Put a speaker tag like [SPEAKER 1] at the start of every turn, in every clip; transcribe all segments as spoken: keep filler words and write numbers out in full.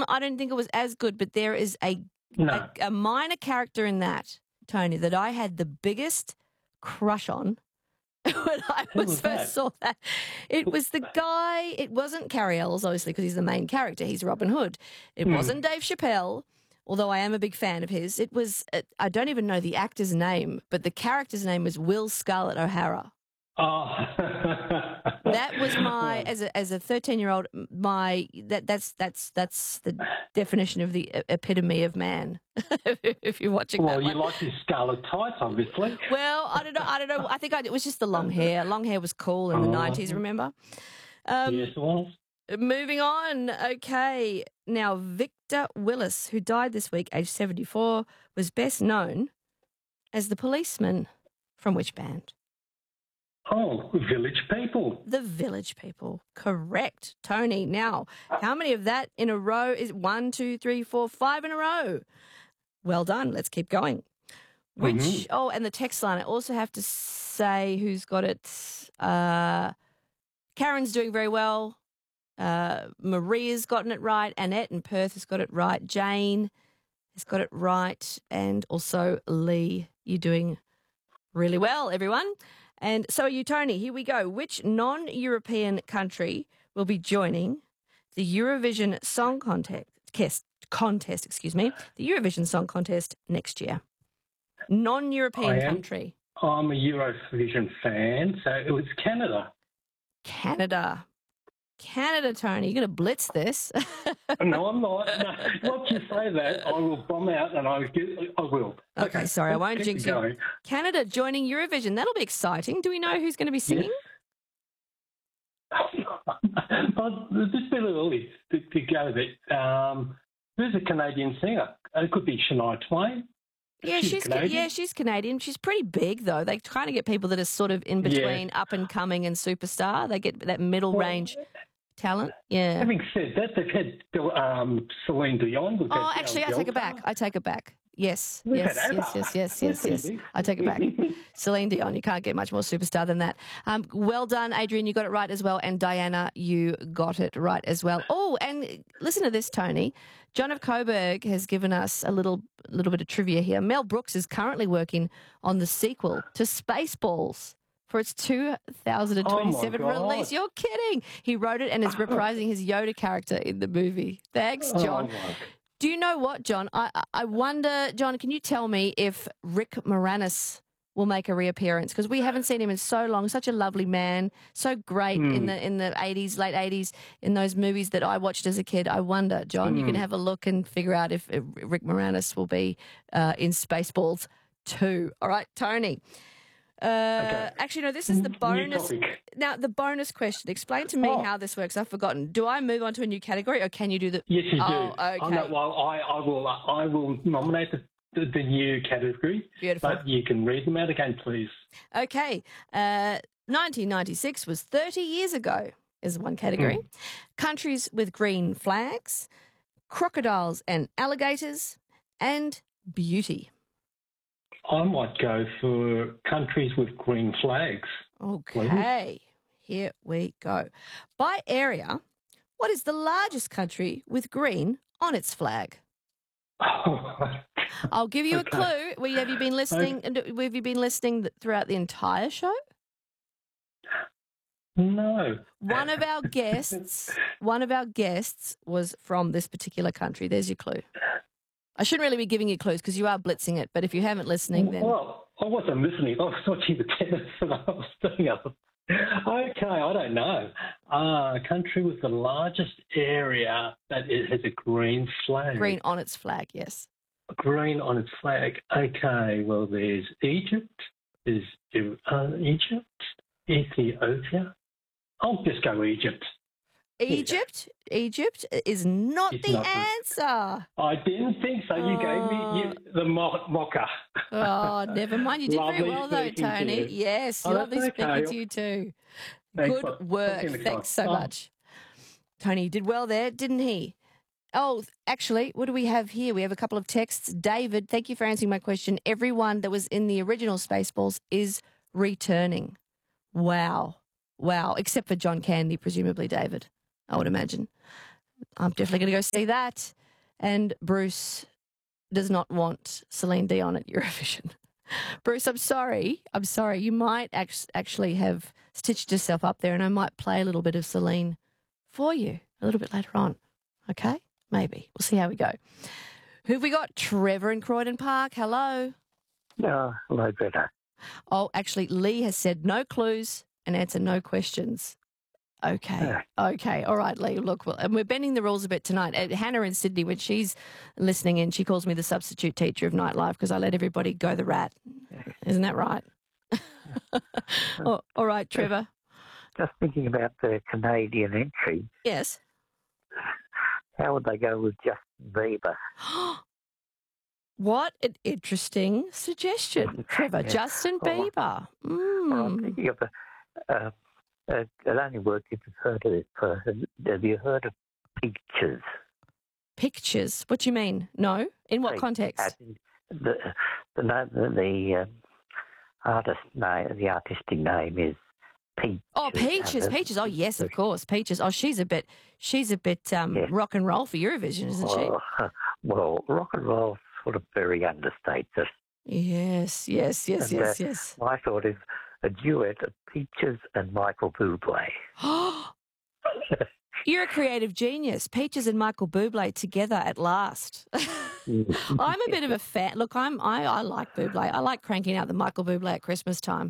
[SPEAKER 1] Mm, I don't think it was as good, but there is a,
[SPEAKER 2] No.
[SPEAKER 1] a a minor character in that, Tony, that I had the biggest crush on when I
[SPEAKER 2] Who
[SPEAKER 1] was
[SPEAKER 2] was
[SPEAKER 1] first
[SPEAKER 2] that?
[SPEAKER 1] saw that. It was the guy. It wasn't Carrie Ells, obviously, because he's the main character. He's Robin Hood. It
[SPEAKER 2] Hmm.
[SPEAKER 1] wasn't Dave Chappelle, although I am a big fan of his. It was. Uh, I don't even know the actor's name, but the character's name was Will Scarlett O'Hara.
[SPEAKER 2] Oh.
[SPEAKER 1] That was my as a as a thirteen year old. My that that's that's that's the definition of the e- epitome of man. If you're watching
[SPEAKER 2] Well,
[SPEAKER 1] that
[SPEAKER 2] you
[SPEAKER 1] one.
[SPEAKER 2] like his scarlet tights, obviously.
[SPEAKER 1] Well, I don't know. I don't know. I think I, it was just the long hair. Long hair was cool in the
[SPEAKER 2] Oh.
[SPEAKER 1] nineties. Remember? Um,
[SPEAKER 2] Yes, it was.
[SPEAKER 1] Moving on. Okay. Now, Victor Willis, who died this week, age seventy-four, was best known as the policeman from which band?
[SPEAKER 2] Oh, Village People.
[SPEAKER 1] The Village People. Correct, Tony. Now, how many of that in a row is it? One, two, three, four, five in a row? Well done. Let's keep going. Which,
[SPEAKER 2] Mhm.
[SPEAKER 1] oh, and the text line, I also have to say who's got it. Uh, Karen's doing very well. Uh, Maria's gotten it right. Annette in Perth has got it right. Jane has got it right. And also Lee, you're doing really well, everyone. And so are you, Tony. Here we go. Which non-European country will be joining the Eurovision Song Contest, contest, excuse me, the Eurovision Song Contest next year? Non-European
[SPEAKER 2] I am.
[SPEAKER 1] country.
[SPEAKER 2] I'm a Eurovision fan, so it was Canada.
[SPEAKER 1] Canada. Canada, Tony. You're going to blitz this.
[SPEAKER 2] No, I'm not. No, once you say that, I will bomb out and I, get, I will.
[SPEAKER 1] Okay, sorry, I
[SPEAKER 2] let's
[SPEAKER 1] won't
[SPEAKER 2] keep
[SPEAKER 1] jinx you.
[SPEAKER 2] going.
[SPEAKER 1] Canada joining Eurovision. That'll be exciting. Do we know who's going to be singing?
[SPEAKER 2] Yes. But it's a bit early to, to go there. Um, who's a Canadian singer? It could be Shania Twain.
[SPEAKER 1] Yeah,
[SPEAKER 2] She's
[SPEAKER 1] she's
[SPEAKER 2] Canadian.
[SPEAKER 1] yeah, she's Canadian. She's pretty big though. They kind of get people that are sort of in between up and coming and superstar. They get that middle
[SPEAKER 2] Well,
[SPEAKER 1] range talent. Yeah.
[SPEAKER 2] Having said that, they've had um, Celine Dion. We've
[SPEAKER 1] Oh,
[SPEAKER 2] had,
[SPEAKER 1] actually, I
[SPEAKER 2] um,
[SPEAKER 1] take it
[SPEAKER 2] Delta.
[SPEAKER 1] back. I take it back. Yes,
[SPEAKER 2] We've
[SPEAKER 1] yes,
[SPEAKER 2] had
[SPEAKER 1] yes,
[SPEAKER 2] Abba.
[SPEAKER 1] yes, yes, yes,
[SPEAKER 2] That's
[SPEAKER 1] yes.
[SPEAKER 2] easy.
[SPEAKER 1] I take it back. Celine Dion, you can't get much more superstar than that. Um, well done, Adrian. You got it right as well. And Diana, you got it right as well. Oh, and listen to this, Tony. John of Coburg has given us a little little bit of trivia here. Mel Brooks is currently working on the sequel to Spaceballs for its two thousand twenty-seven
[SPEAKER 2] Oh, my God.
[SPEAKER 1] release. You're kidding. He wrote it and is reprising his Yoda character in the movie. Thanks, John.
[SPEAKER 2] Oh, my.
[SPEAKER 1] Do you know what, John? I, I wonder, John, can you tell me if Rick Moranis will make a reappearance? Because we haven't seen him in so long. Such a lovely man, so great
[SPEAKER 2] Hmm.
[SPEAKER 1] in the in the eighties, late eighties, in those movies that I watched as a kid. I wonder, John, you can
[SPEAKER 2] Hmm.
[SPEAKER 1] have a look and figure out if uh, Rick Moranis will be uh, in Spaceballs two. All right, Tony. Uh, Actually, no, this is the
[SPEAKER 2] New
[SPEAKER 1] bonus.
[SPEAKER 2] topic.
[SPEAKER 1] Now, the bonus question. Explain to me
[SPEAKER 2] Oh.
[SPEAKER 1] how this works. I've forgotten. Do I move on to a new category or can you do the...
[SPEAKER 2] Yes, you do.
[SPEAKER 1] Oh, okay.
[SPEAKER 2] Oh, no, well, I, I will. I will nominate the, the, the new category.
[SPEAKER 1] Beautiful.
[SPEAKER 2] But you can read them out again, please.
[SPEAKER 1] Okay. Uh, nineteen ninety-six was thirty years ago, is one category.
[SPEAKER 2] Hmm.
[SPEAKER 1] Countries with green flags, crocodiles and alligators, and beauty.
[SPEAKER 2] I might go for countries with green flags.
[SPEAKER 1] Okay. Here we go. By area, what is the largest country with green on its flag? I'll give you a
[SPEAKER 2] Okay.
[SPEAKER 1] clue. Well, have you been listening? and Have you been listening throughout the entire show?
[SPEAKER 2] No.
[SPEAKER 1] One of our guests, one of our guests was from this particular country. There's your clue. I shouldn't really be giving you clues because you are blitzing it. But if you haven't listening, then
[SPEAKER 2] Well, I wasn't listening. I was watching the tennis and I was doing other. Okay, I don't know. Uh, a country with the largest area that it has a green flag.
[SPEAKER 1] green on its flag. Yes.
[SPEAKER 2] Green on its flag. Okay, well, there's Egypt. There's uh, Egypt, Ethiopia. I'll just go Egypt.
[SPEAKER 1] Egypt. Egypt is not
[SPEAKER 2] It's
[SPEAKER 1] the
[SPEAKER 2] not the-
[SPEAKER 1] answer.
[SPEAKER 2] I didn't think so. You gave me you, the mo- mocker.
[SPEAKER 1] Oh, never mind. You did very
[SPEAKER 2] Lovely
[SPEAKER 1] well, though,
[SPEAKER 2] speaking to
[SPEAKER 1] Tony.
[SPEAKER 2] you.
[SPEAKER 1] Yes,
[SPEAKER 2] Oh,
[SPEAKER 1] lovely
[SPEAKER 2] that's
[SPEAKER 1] speaking
[SPEAKER 2] okay.
[SPEAKER 1] to you too.
[SPEAKER 2] Thanks,
[SPEAKER 1] Good
[SPEAKER 2] bud.
[SPEAKER 1] work.
[SPEAKER 2] Talk in the
[SPEAKER 1] Thanks
[SPEAKER 2] car.
[SPEAKER 1] so
[SPEAKER 2] Oh.
[SPEAKER 1] much. Tony, you did well there, didn't he? Oh, actually, what do we have here? We have a couple of texts. David, thank you for answering my question. Everyone that was in the original Spaceballs is returning. Wow. Wow. Except for John Candy, presumably, David, I would imagine. I'm definitely going to go see that. And Bruce does not want Celine Dion at Eurovision. Bruce, I'm sorry. I'm sorry. You might act- actually have stitched yourself up there, and I might play a little bit of Celine for you a little bit later on. Okay? Maybe. We'll see how we go. Who have we got? Trevor in Croydon Park. Hello.
[SPEAKER 3] No, hello, Greta.
[SPEAKER 1] Oh, actually, Lee has said no clues and answer no questions. Okay.
[SPEAKER 3] Yeah.
[SPEAKER 1] Okay. All right, Lee. Look, well, and we're bending the rules a bit tonight. Uh, Hannah in Sydney, when she's listening in, she calls me the substitute teacher of Nightlife because I let everybody go the rat. Isn't that right? oh, all right, Trevor.
[SPEAKER 3] Just thinking about the Canadian entry,
[SPEAKER 1] Yes.
[SPEAKER 3] how would they go with Justin Bieber?
[SPEAKER 1] What an interesting suggestion, Trevor.
[SPEAKER 3] Yeah.
[SPEAKER 1] Justin
[SPEAKER 3] Oh,
[SPEAKER 1] Bieber.
[SPEAKER 3] Well, I'm
[SPEAKER 1] Mm.
[SPEAKER 3] thinking of a, uh, uh, it only works if you've heard of this person. Have you heard of Peaches?
[SPEAKER 1] Pictures. What do you mean? No? In what
[SPEAKER 3] Peach,
[SPEAKER 1] context?
[SPEAKER 3] as in The the na- the, the um, artist name, the artistic name is Peaches.
[SPEAKER 1] Oh, Peaches,
[SPEAKER 3] and the-
[SPEAKER 1] Peaches. Oh, yes, of course, Peaches. Oh, she's a bit, she's a bit um,
[SPEAKER 3] Yeah.
[SPEAKER 1] rock and roll for Eurovision, isn't she?
[SPEAKER 3] Well, well, rock and roll sort of very understates it.
[SPEAKER 1] Yes, yes, yes,
[SPEAKER 3] And,
[SPEAKER 1] yes,
[SPEAKER 3] uh,
[SPEAKER 1] yes.
[SPEAKER 3] My thought is a duet of Peaches and Michael Bublé.
[SPEAKER 1] You're a creative genius. Peaches and Michael Bublé together at last. I'm a bit of a fan. Look, I'm I, I like Bublé. I like cranking out the Michael Bublé at Christmas time.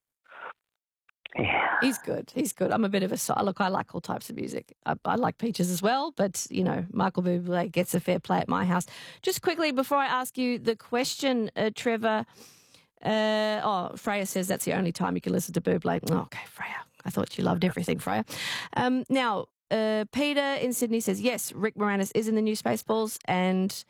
[SPEAKER 3] Yeah.
[SPEAKER 1] He's good. He's good. I'm a bit of a so- look. I like all types of music. I, I like Peaches as well, but you know, Michael Bublé gets a fair play at my house. Just quickly before I ask you the question, uh, Trevor. Uh, oh, Freya says that's the only time you can listen to Bublé. Oh, okay, Freya. I thought you loved everything, Freya. Um, now, uh, Peter in Sydney says yes. Rick Moranis is in the new Spaceballs, and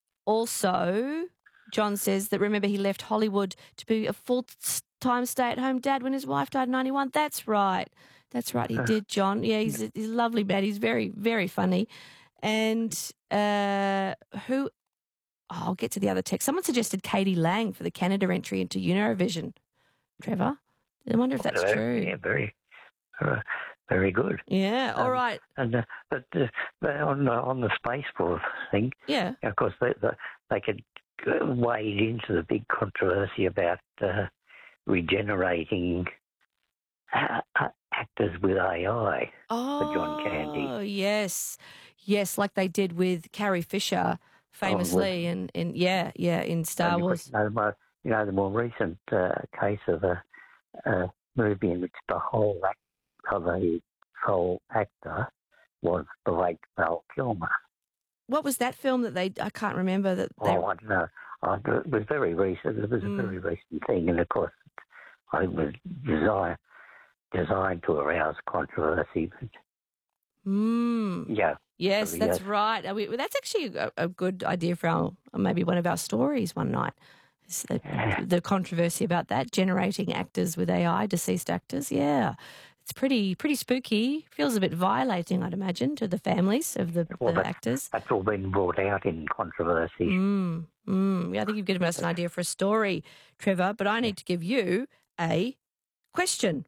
[SPEAKER 1] also John says that remember he left Hollywood to be a full-time stay-at-home dad when his wife died in ninety-one. That's right. That's right. He did, John. Yeah, he's a, he's a lovely man. He's very, very funny. And uh, who? Oh, I'll get to the other text. Someone suggested Katie Lang for the Canada entry into Eurovision. Trevor, I wonder if that's
[SPEAKER 3] Very-
[SPEAKER 1] true.
[SPEAKER 3] Yeah, very, uh, very good.
[SPEAKER 1] Yeah. All
[SPEAKER 3] Um,
[SPEAKER 1] right.
[SPEAKER 3] And uh, but, uh, but on the, on the Spaceballs thing,
[SPEAKER 1] Yeah.
[SPEAKER 3] of course, they they, they could wade into the big controversy about uh, regenerating uh, uh, actors with A I.
[SPEAKER 1] Oh,
[SPEAKER 3] John Candy.
[SPEAKER 1] yes, yes, like they did with Carrie Fisher, famously, and in yeah, yeah, in Star
[SPEAKER 3] And,
[SPEAKER 1] Wars.
[SPEAKER 3] You know, the more, you know, the more recent uh, case of a, a movie in which the whole act of the sole actor was the late Val Kilmer.
[SPEAKER 1] What was that film that they? I can't remember that. They,
[SPEAKER 3] Oh, I don't know. I, it was very recent. It was
[SPEAKER 1] Mm.
[SPEAKER 3] a very recent thing, and of course, I think it was designed designed to arouse controversy. But,
[SPEAKER 1] mm,
[SPEAKER 3] yeah,
[SPEAKER 1] yes,
[SPEAKER 3] so,
[SPEAKER 1] that's
[SPEAKER 3] yes.
[SPEAKER 1] right. Uh, we- well, that's actually a, a good idea for our maybe one of our stories one night. Is the,
[SPEAKER 3] Yeah.
[SPEAKER 1] the controversy about that generating actors with A I, deceased actors. Yeah, it's pretty pretty spooky. Feels a bit violating, I'd imagine, to the families of the,
[SPEAKER 3] Well,
[SPEAKER 1] the
[SPEAKER 3] that's-
[SPEAKER 1] actors.
[SPEAKER 3] that's all been brought out in controversy.
[SPEAKER 1] Mm, mm. Yeah, I think you've given us an idea for a story, Trevor, but I need to give you a question.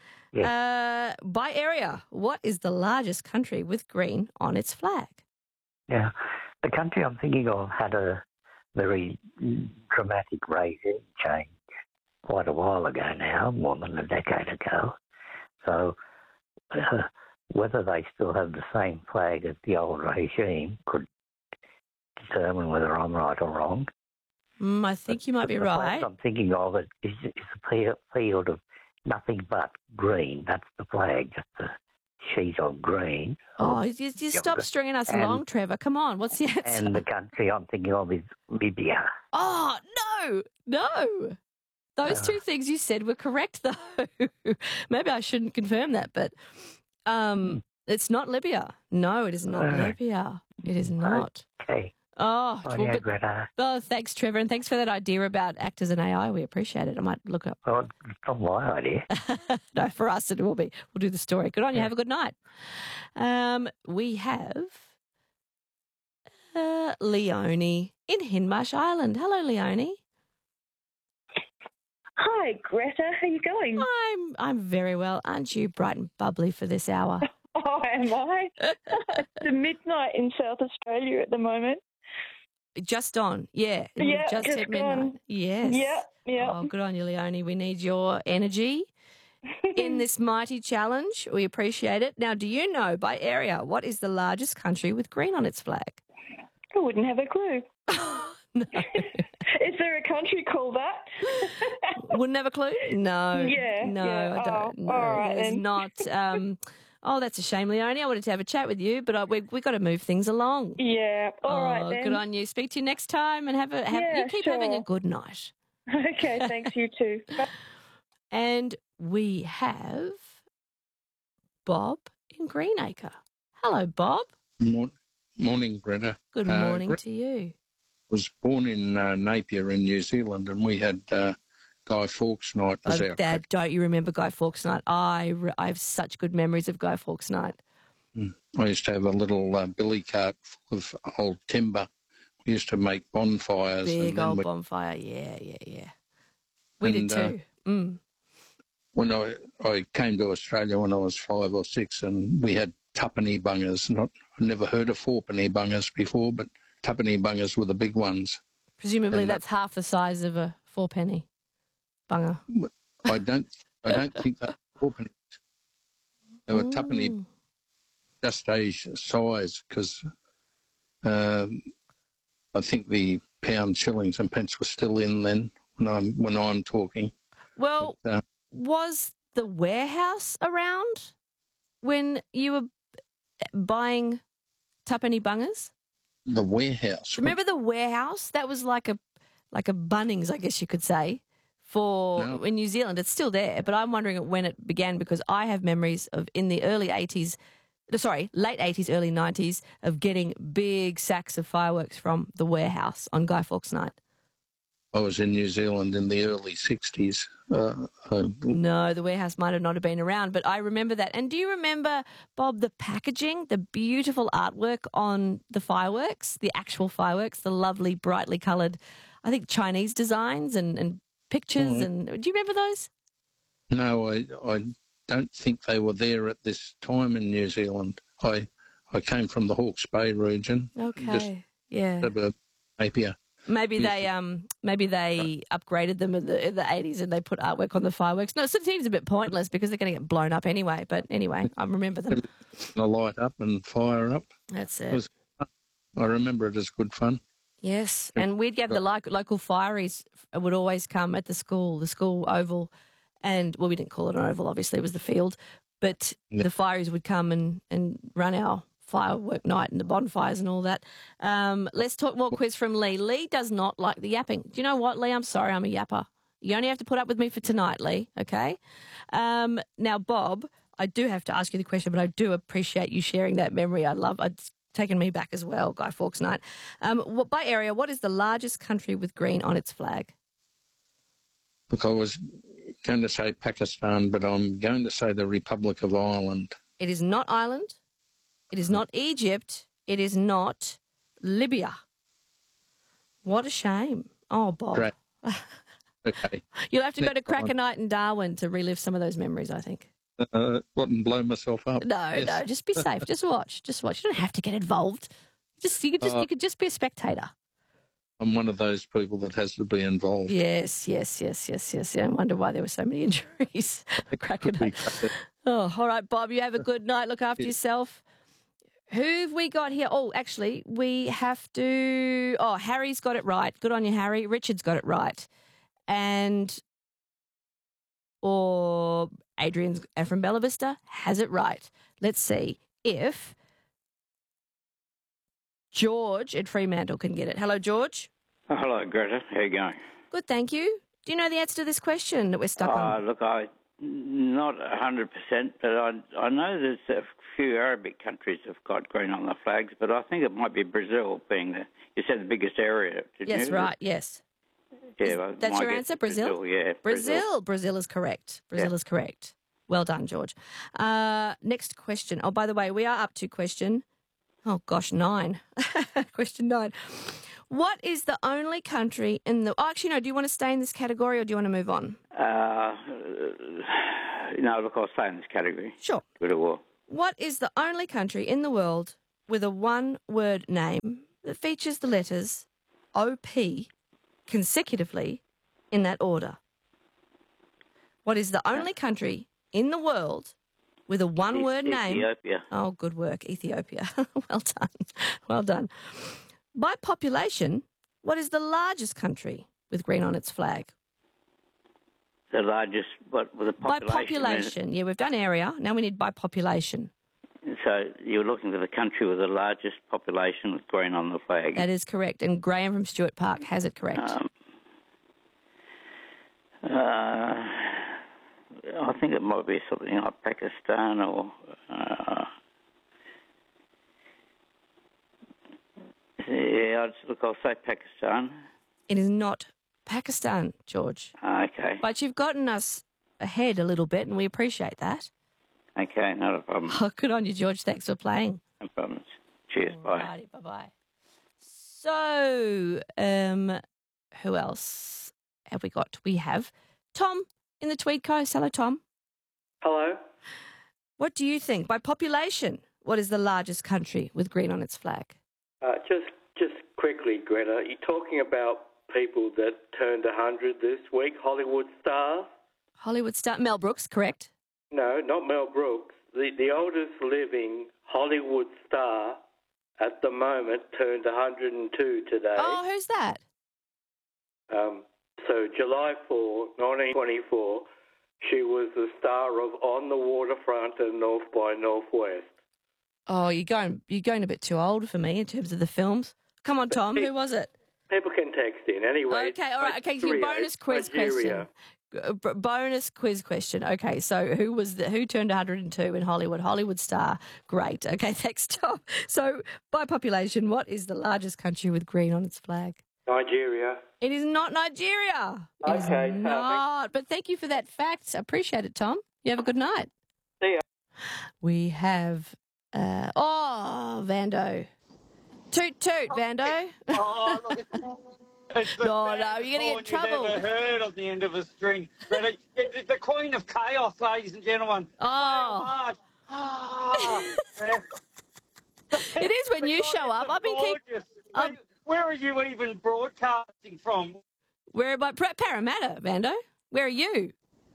[SPEAKER 1] Uh, by area, what is the largest country with green on its flag?
[SPEAKER 3] Yeah, the country I'm thinking of had a very dramatic regime change quite a while ago now, more than a decade ago. So uh, whether they still have the same flag as the old regime could determine whether I'm right or wrong.
[SPEAKER 1] Mm, I think you might be
[SPEAKER 3] the flag
[SPEAKER 1] right.
[SPEAKER 3] I'm thinking of it is, is a field, field of nothing but green. That's the flag, just a sheet of green.
[SPEAKER 1] Oh, you, you stop stringing us
[SPEAKER 3] And-
[SPEAKER 1] along, Trevor. Come on, what's the answer?
[SPEAKER 3] And the country I'm thinking of is Libya.
[SPEAKER 1] Oh, no, no. Those
[SPEAKER 3] Uh.
[SPEAKER 1] two things you said were correct, though. Maybe I shouldn't confirm that, but um, it's not Libya. No, it is not
[SPEAKER 3] Uh.
[SPEAKER 1] Libya. It is not.
[SPEAKER 3] Okay.
[SPEAKER 1] Oh,
[SPEAKER 3] Oh,
[SPEAKER 1] well,
[SPEAKER 3] yeah,
[SPEAKER 1] but-
[SPEAKER 3] Greta.
[SPEAKER 1] oh, thanks, Trevor, and thanks for that idea about actors and A I. We appreciate it. I might look up.
[SPEAKER 3] Well, it's not my idea.
[SPEAKER 1] No, for us it will be. We'll do the story. Good on you.
[SPEAKER 3] Yeah.
[SPEAKER 1] Have a good night. Um, we have uh, Leonie in Hindmarsh Island. Hello, Leonie.
[SPEAKER 4] Hi, Greta. How you going?
[SPEAKER 1] I'm I'm very well. Aren't you bright and bubbly for this hour?
[SPEAKER 4] Oh, am I? It's the midnight in South Australia at the moment.
[SPEAKER 1] Just on, yeah. We've
[SPEAKER 4] Yeah,
[SPEAKER 1] just,
[SPEAKER 4] just
[SPEAKER 1] hit midnight.
[SPEAKER 4] gone.
[SPEAKER 1] Yes.
[SPEAKER 4] Yeah, yeah.
[SPEAKER 1] Oh, good on you, Leonie. We need your energy in this mighty challenge. We appreciate it. Now, do you know by area what is the largest country with green on its flag?
[SPEAKER 4] I wouldn't have a clue.
[SPEAKER 1] No.
[SPEAKER 4] Is there a country called that?
[SPEAKER 1] Wouldn't have a clue? No.
[SPEAKER 4] Yeah,
[SPEAKER 1] No,
[SPEAKER 4] yeah.
[SPEAKER 1] I don't.
[SPEAKER 4] Oh,
[SPEAKER 1] no,
[SPEAKER 4] all right
[SPEAKER 1] there's
[SPEAKER 4] then.
[SPEAKER 1] not. Um, oh, that's a shame, Leonie. I wanted to have a chat with you, but I, we we got to move things along.
[SPEAKER 4] Yeah, all
[SPEAKER 1] oh,
[SPEAKER 4] right then.
[SPEAKER 1] Good on you. Speak to you next time and have a have,
[SPEAKER 4] Yeah,
[SPEAKER 1] you keep having a
[SPEAKER 4] sure.
[SPEAKER 1] good night.
[SPEAKER 4] Okay, thanks, you too. Bye.
[SPEAKER 1] And we have Bob in Greenacre. Hello, Bob.
[SPEAKER 5] Mor- Morning, Greta.
[SPEAKER 1] Good
[SPEAKER 5] Uh,
[SPEAKER 1] morning
[SPEAKER 5] Greta
[SPEAKER 1] to you.
[SPEAKER 5] was born in uh, Napier in New Zealand, and we had uh, Guy Fawkes Night as
[SPEAKER 1] Oh,
[SPEAKER 5] our
[SPEAKER 1] Dad, don't you remember Guy Fawkes Night? I, re- I have such good memories of Guy Fawkes Night.
[SPEAKER 5] I used to have a little uh, billy cart full of old timber. We used to make bonfires.
[SPEAKER 1] Big
[SPEAKER 5] and then
[SPEAKER 1] old
[SPEAKER 5] we,
[SPEAKER 1] bonfire. Yeah, yeah, yeah. We did
[SPEAKER 5] And, uh,
[SPEAKER 1] too. Mm.
[SPEAKER 5] when I, I came to Australia when I was five or six, and we had tuppenny bungers. Not, I'd never heard of fourpenny bungers before, but tuppenny bungers were the big ones.
[SPEAKER 1] Presumably
[SPEAKER 5] and that-
[SPEAKER 1] that's half the size of a four penny bunger.
[SPEAKER 5] I don't, I don't think they were fourpenny. They were tuppenny,
[SPEAKER 1] Mm.
[SPEAKER 5] just age size, because um, I think the pound shillings and pence were still in then when I'm when I'm talking.
[SPEAKER 1] Well,
[SPEAKER 5] But, uh,
[SPEAKER 1] was the warehouse around when you were buying tuppenny bungers?
[SPEAKER 5] the warehouse.
[SPEAKER 1] Remember the warehouse? That was like a like a Bunnings, I guess you could say, for
[SPEAKER 5] No.
[SPEAKER 1] in New Zealand. It's still there, but I'm wondering when it began because I have memories of in the early eighties, sorry, late eighties, early nineties of getting big sacks of fireworks from the warehouse on Guy Fawkes Night.
[SPEAKER 5] I was in New Zealand in the early sixties. Uh, I,
[SPEAKER 1] No, the warehouse might have not have been around, but I remember that. And do you remember, Bob, the packaging, the beautiful artwork on the fireworks, the actual fireworks, the lovely, brightly coloured, I think, Chinese designs and, and pictures?
[SPEAKER 5] Mm.
[SPEAKER 1] And do you remember those?
[SPEAKER 5] no, I, I don't think they were there at this time in New Zealand. I I came from the Hawke's Bay region,
[SPEAKER 1] Okay, yeah.
[SPEAKER 5] suburb of Napier.
[SPEAKER 1] Maybe
[SPEAKER 5] Yes.
[SPEAKER 1] they um maybe they upgraded them in the in the eighties and they put artwork on the fireworks. No, it sort of seems a bit pointless because they're going to get blown up anyway. But anyway, I remember them.
[SPEAKER 5] A light up and fire up.
[SPEAKER 1] That's
[SPEAKER 5] It
[SPEAKER 1] it.
[SPEAKER 5] was fun. I remember it as good fun.
[SPEAKER 1] Yes, and we'd get the lo- local fireys would always come at the school, the school oval, and well, we didn't call it an oval, obviously it was the field, but
[SPEAKER 5] Yeah.
[SPEAKER 1] the fireys would come and, and run our firework night and the bonfires and all that. Um, let's talk more quiz from Lee. Lee does not like the yapping. Do you know what, Lee? I'm sorry, I'm a yapper. You only have to put up with me for tonight, Lee, okay? Um, now, Bob, I do have to ask you the question, but I do appreciate you sharing that memory. I love it's taken me back as well, Guy Fawkes Night. Um, what, by area, what is the largest country with green on its flag?
[SPEAKER 5] Look, I was going to say Pakistan, but I'm going to say the Republic of Ireland.
[SPEAKER 1] It is not Ireland. It is not Egypt. It is not Libya. What a shame. Oh, Bob.
[SPEAKER 5] Great. Okay.
[SPEAKER 1] You'll have to go to
[SPEAKER 5] Next
[SPEAKER 1] Cracker
[SPEAKER 5] one.
[SPEAKER 1] Night in Darwin to relive some of those memories, I think.
[SPEAKER 5] Uh, wouldn't blow myself up.
[SPEAKER 1] No,
[SPEAKER 5] Yes.
[SPEAKER 1] no, just be safe. Just watch. Just watch. You don't have to get involved. Just you could just
[SPEAKER 5] Uh,
[SPEAKER 1] you could just be a spectator.
[SPEAKER 5] I'm one of those people that has to be involved.
[SPEAKER 1] Yes, yes, yes, yes, yes. Yeah, I wonder why there were so many injuries. Cracker
[SPEAKER 5] Could be
[SPEAKER 1] Night.
[SPEAKER 5] cracker.
[SPEAKER 1] Oh, all right, Bob. You have a good night. Look after
[SPEAKER 5] Yeah.
[SPEAKER 1] yourself. Who've we got here? Oh, actually, we have to. Oh, Harry's got it right. Good on you, Harry. Richard's got it right, and or Adrian's from Bella Vista has it right. Let's see if George at Fremantle can get it. Hello, George.
[SPEAKER 6] Oh, hello, Greta. How you going?
[SPEAKER 1] Good, thank you. Do you know the answer to this question that we're stuck
[SPEAKER 6] Uh,
[SPEAKER 1] on?
[SPEAKER 6] look, I not a hundred percent, but I I know there's a few Arabic countries have got green on the flags, but I think it might be Brazil being the you said the biggest area. Didn't
[SPEAKER 1] Yes,
[SPEAKER 6] you?
[SPEAKER 1] right. Yes.
[SPEAKER 6] Yeah,
[SPEAKER 1] Is-
[SPEAKER 6] well,
[SPEAKER 1] that's
[SPEAKER 6] my
[SPEAKER 1] your
[SPEAKER 6] guess
[SPEAKER 1] answer,
[SPEAKER 6] is
[SPEAKER 1] Brazil?
[SPEAKER 6] Yeah,
[SPEAKER 1] Brazil. Brazil is correct. Brazil
[SPEAKER 6] Yeah.
[SPEAKER 1] is correct. Well done, George. Uh, next question. Oh, by the way, we are up to question, oh gosh, nine. Question nine. What is the only country in the... Oh, actually, no, do you want to stay in this category or do you want to move on?
[SPEAKER 6] Uh, no, look, I'll stay in this category.
[SPEAKER 1] Sure.
[SPEAKER 6] Good or war.
[SPEAKER 1] What is the only country in the world with a one-word name that features the letters O P consecutively in that order? What is the only country in the world with a one-word name?
[SPEAKER 6] Ethiopia.
[SPEAKER 1] Oh, good work, Ethiopia. Well done. Well done. By population, what is the largest country with green on its flag?
[SPEAKER 6] The largest, what, with a population?
[SPEAKER 1] By population. Yeah, we've done area. Now we need by population.
[SPEAKER 6] So you're looking for the country with the largest population with green on the flag.
[SPEAKER 1] That is correct. And Graham from Stuart Park has it correct.
[SPEAKER 6] Um, uh, I think it might be something like Pakistan or... Uh, yeah, I'd, look, I'll say Pakistan.
[SPEAKER 1] It is not Pakistan, George.
[SPEAKER 6] Okay.
[SPEAKER 1] But you've gotten us ahead a little bit, and we appreciate that.
[SPEAKER 6] Okay, not a problem.
[SPEAKER 1] Oh, good on you, George. Thanks for playing.
[SPEAKER 6] No problems. Cheers, bye.
[SPEAKER 1] Alrighty, bye-bye. So, um, who else have we got? We have Tom in the Tweed Coast. Hello, Tom.
[SPEAKER 7] Hello.
[SPEAKER 1] What do you think? By population, what is the largest country with green on its flag?
[SPEAKER 7] Uh, just just quickly, Greta, you're talking about people that turned one hundred this week, Hollywood stars?
[SPEAKER 1] Hollywood star Mel Brooks, correct?
[SPEAKER 7] No, not Mel Brooks. The, the oldest living Hollywood star at the moment turned one hundred two today.
[SPEAKER 1] Oh, who's that?
[SPEAKER 7] Um, so July fourth, nineteen twenty-four, she was the star of On the Waterfront and North by Northwest.
[SPEAKER 1] Oh, you're going you're going a bit too old for me in terms of the films. Come on, Tom. Who was it?
[SPEAKER 7] People can text in anyway.
[SPEAKER 1] Okay, all right. Okay, your bonus quiz
[SPEAKER 7] Nigeria.
[SPEAKER 1] question. B- bonus quiz question. Okay, so who was the, who turned one hundred two in Hollywood? Hollywood star. Great. Okay, thanks, Tom. So, by population, what is the largest country with green on its flag?
[SPEAKER 7] Nigeria.
[SPEAKER 1] It is not Nigeria. It is
[SPEAKER 7] Okay,
[SPEAKER 1] not. But thank you for that fact. Appreciate it, Tom. You have a good night.
[SPEAKER 7] See ya.
[SPEAKER 1] We have. Uh, oh, Vando. Toot toot, Vando.
[SPEAKER 8] Oh, look, it's, it's the
[SPEAKER 1] No, no,
[SPEAKER 8] best
[SPEAKER 1] you're gonna get in
[SPEAKER 8] horn
[SPEAKER 1] trouble.
[SPEAKER 8] You've ever heard on the end of a string. But it, it, it's the Queen of Chaos, ladies and gentlemen.
[SPEAKER 1] Oh.
[SPEAKER 8] Hard. Ah.
[SPEAKER 1] It is when you show up. I've been keep.
[SPEAKER 8] Gorgeous.
[SPEAKER 1] Um,
[SPEAKER 8] Where are you even broadcasting from?
[SPEAKER 1] Where about Parramatta, Vando? Where are you?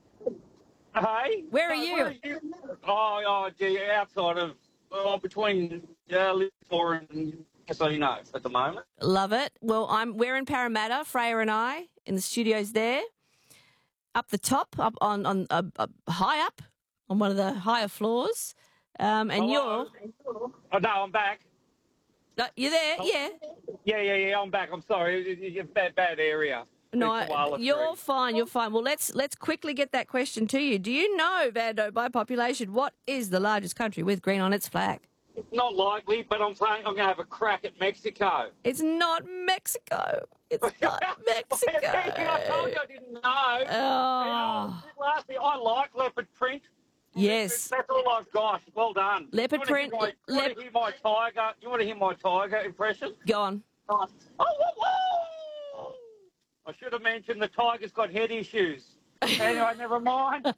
[SPEAKER 8] Hey?
[SPEAKER 1] Where are
[SPEAKER 8] Uh,
[SPEAKER 1] you?
[SPEAKER 8] Where are you? Oh, oh, gee, outside of, oh, between uh, Lismore and Casino at the moment.
[SPEAKER 1] Love it. Well, I'm we're in Parramatta, Freya and I, in the studios there, up the top, up on on uh, uh, high up on one of the higher floors, um, and
[SPEAKER 8] Hello?
[SPEAKER 1] you're
[SPEAKER 8] Oh, no, I'm back.
[SPEAKER 1] uh, you're there, yeah.
[SPEAKER 8] Yeah, yeah, yeah, I'm back. I'm sorry. It- it- It's a bad, bad area.
[SPEAKER 1] No,
[SPEAKER 8] It's Koala
[SPEAKER 1] you're
[SPEAKER 8] Street.
[SPEAKER 1] fine. You're fine. Well, let's let's quickly get that question to you. Do you know, Vando, by population, what is the largest country with green on its flag?
[SPEAKER 8] Not likely, but I'm saying I'm going to have a crack at Mexico.
[SPEAKER 1] It's not Mexico. It's not Mexico.
[SPEAKER 8] I told you I didn't know.
[SPEAKER 1] Oh,
[SPEAKER 8] And lastly, I like leopard print.
[SPEAKER 1] yes.
[SPEAKER 8] That's all I've got. Well done.
[SPEAKER 1] Leopard
[SPEAKER 8] you wanna hear
[SPEAKER 1] print-
[SPEAKER 8] My, you
[SPEAKER 1] lep-
[SPEAKER 8] want to hear my tiger? You want to hear my tiger impression?
[SPEAKER 1] Go on.
[SPEAKER 8] Oh, whoa, whoa. I should have mentioned the tiger's got head issues. Anyway, never mind.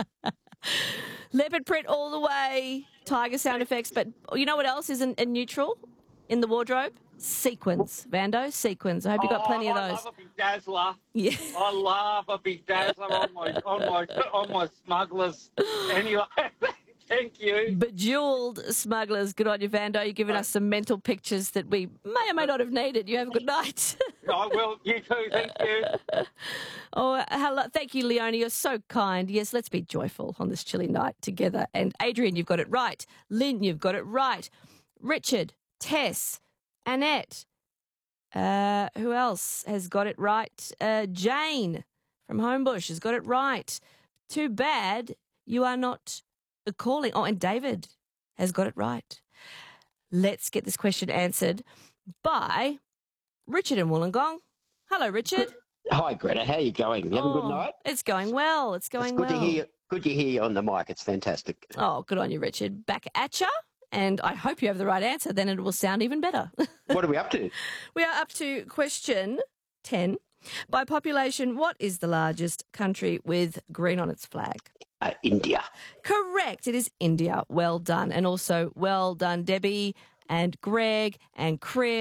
[SPEAKER 1] Leopard print all the way, tiger sound effects, but you know what else is in, in neutral in the wardrobe? Sequins, Vando, sequins. I hope you got
[SPEAKER 8] Oh,
[SPEAKER 1] plenty of
[SPEAKER 8] I
[SPEAKER 1] those.
[SPEAKER 8] love a big dazzler.
[SPEAKER 1] Yeah.
[SPEAKER 8] I love a big dazzler on my on my on my smugglers. Anyway, thank you.
[SPEAKER 1] Bejeweled smugglers. Good on you, Vando. You're giving us some mental pictures that we may or may not have needed. You have a good night.
[SPEAKER 8] I will. You too. Thank you.
[SPEAKER 1] Oh, hello. Thank you, Leonie. You're so kind. Yes, let's be joyful on this chilly night together. And Adrian, you've got it right. Lynn, you've got it right. Richard, Tess, Annette. Uh, who else has got it right? Uh, Jane from Homebush has got it right. Too bad you are not calling. Oh, and David has got it right. Let's get this question answered by Richard in Wollongong. Hello, Richard.
[SPEAKER 9] Hi, Greta. How are you going? You having a
[SPEAKER 1] Oh,
[SPEAKER 9] good night?
[SPEAKER 1] It's going well. It's going
[SPEAKER 9] It's good
[SPEAKER 1] well.
[SPEAKER 9] to hear. Good to hear you on the mic. It's fantastic.
[SPEAKER 1] Oh, good on you, Richard. Back at ya. And I hope you have the right answer. Then it will sound even better.
[SPEAKER 9] What are we up to?
[SPEAKER 1] We are up to question ten. By population, what is the largest country with green on its flag?
[SPEAKER 9] Uh, India.
[SPEAKER 1] Correct. It is India. Well done. And also well done, Debbie and Greg and Chris.